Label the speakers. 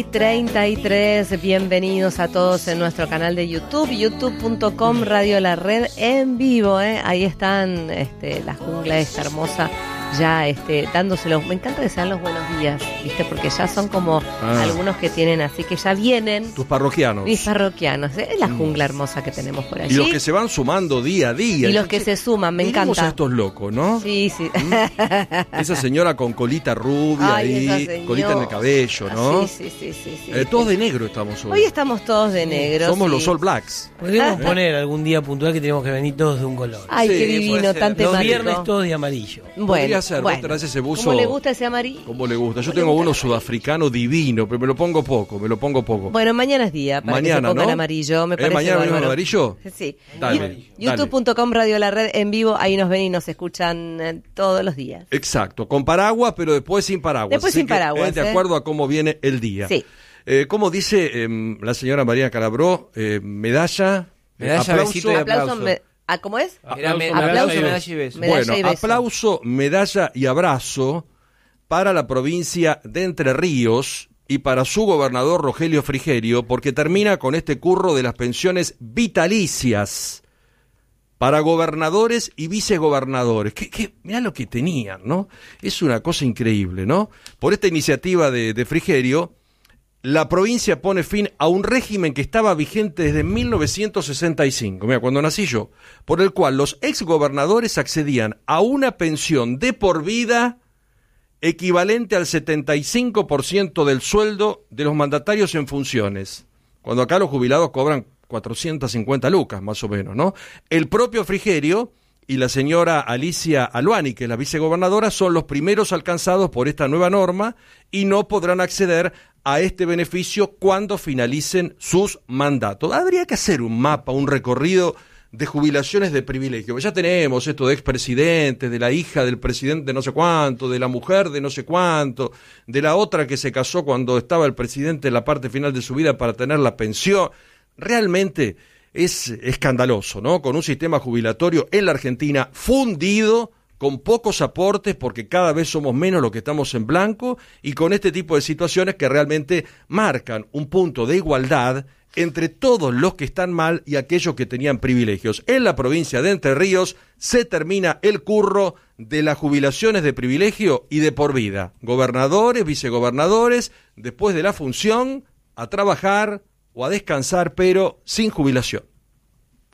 Speaker 1: 33, bienvenidos a todos en nuestro canal de YouTube, youtube.com Radio La Red en vivo, ahí están la jungla esta hermosa, ya dándoselos, me encanta que sean los buenos días, ¿viste? Porque ya son como algunos que tienen, así que ya vienen.
Speaker 2: Tus parroquianos.
Speaker 1: Mis parroquianos, es la jungla hermosa que tenemos por allí.
Speaker 2: Y los que se van sumando día a día.
Speaker 1: Y los que se suman, me encanta.
Speaker 2: A estos locos, ¿no?
Speaker 1: Sí.
Speaker 2: Esa señora con colita rubia y colita en el cabello, ¿no?
Speaker 1: Sí.
Speaker 2: Todos de negro estamos hoy.
Speaker 1: Hoy estamos todos de negro.
Speaker 2: Somos los All Blacks.
Speaker 3: Podríamos poner algún día puntual que tenemos que venir todos de un color.
Speaker 1: Ay, qué divino, tan temático.
Speaker 3: Los viernes todos de amarillo.
Speaker 2: Podría ser, vos traes ese buzo.
Speaker 1: ¿Cómo le gusta ese amarillo?
Speaker 2: ¿Cómo le gusta? Yo tengo uno sudafricano divino, pero me lo pongo poco.
Speaker 1: Bueno, mañana es día para que se ponga el amarillo, me parece
Speaker 2: ¿Mañana
Speaker 1: bárbaro.
Speaker 2: venimos amarillo?
Speaker 1: Sí.
Speaker 2: Dale.
Speaker 1: YouTube.com Radio La Red en vivo, ahí nos ven y nos escuchan todos los días.
Speaker 2: Exacto, con paraguas, pero después sin paraguas.
Speaker 1: Después sin paraguas.
Speaker 2: De acuerdo a cómo viene el día.
Speaker 1: Sí.
Speaker 2: Como dice la señora María Calabró, medalla, aplauso,
Speaker 3: besito y aplauso.
Speaker 1: ¿Cómo es?
Speaker 3: Aplauso, medalla y beso.
Speaker 1: Medalla y beso.
Speaker 2: Aplauso, medalla y abrazo para la provincia de Entre Ríos y para su gobernador Rogelio Frigerio, porque termina con este curro de las pensiones vitalicias para gobernadores y vicegobernadores. Mirá lo que tenían, ¿no? Es una cosa increíble, ¿no? Por esta iniciativa de Frigerio, la provincia pone fin a un régimen que estaba vigente desde 1965, mira, cuando nací yo, por el cual los exgobernadores accedían a una pensión de por vida equivalente al 75% del sueldo de los mandatarios en funciones, cuando acá los jubilados cobran 450 lucas, más o menos, ¿no? El propio Frigerio y la señora Alicia Aluani, que es la vicegobernadora, son los primeros alcanzados por esta nueva norma y no podrán acceder a este beneficio cuando finalicen sus mandatos. Habría que hacer un mapa, un recorrido de jubilaciones de privilegio. Ya tenemos esto de expresidentes, de la hija del presidente de no sé cuánto, de la mujer de no sé cuánto, de la otra que se casó cuando estaba el presidente en la parte final de su vida para tener la pensión. Realmente es escandaloso, ¿no? Con un sistema jubilatorio en la Argentina fundido, con pocos aportes, porque cada vez somos menos los que estamos en blanco, y con este tipo de situaciones que realmente marcan un punto de igualdad entre todos los que están mal y aquellos que tenían privilegios. En la provincia de Entre Ríos se termina el curro de las jubilaciones de privilegio y de por vida. Gobernadores, vicegobernadores, después de la función, a trabajar o a descansar, pero sin jubilación.